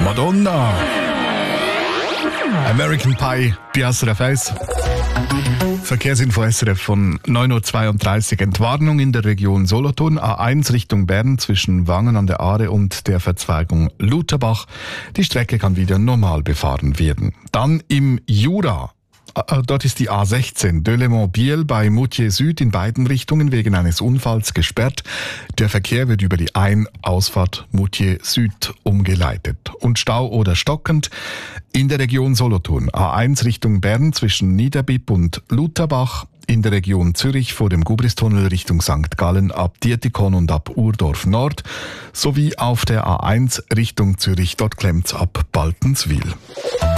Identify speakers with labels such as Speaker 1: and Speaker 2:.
Speaker 1: Madonna. American Pie, Piazza Face. Verkehrsinfo SRF von 9.32 Uhr. Entwarnung in der Region Solothurn, A1 Richtung Bern zwischen Wangen an der Aare und der Verzweigung Lutherbach. Die Strecke kann wieder normal befahren werden. Dann im Jura. Dort ist die A16 Delémont-Biel bei Moutier Süd in beiden Richtungen wegen eines Unfalls gesperrt. Der Verkehr wird über die Ein-Ausfahrt Moutier Süd umgeleitet. Und Stau oder stockend in der Region Solothurn. A1 Richtung Bern zwischen Niederbipp und Lutherbach. In der Region Zürich vor dem Gubristunnel Richtung St. Gallen ab Dietikon und ab Urdorf Nord. Sowie auf der A1 Richtung Zürich, dort klemmt's ab Baltenswil.